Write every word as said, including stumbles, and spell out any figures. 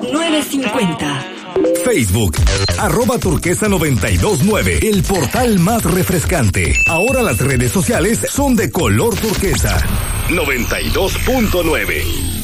nueve cincuenta. Facebook, arroba turquesa noventa y dos nueve, el portal más refrescante. Ahora las redes sociales son de color turquesa. noventa y dos punto nueve.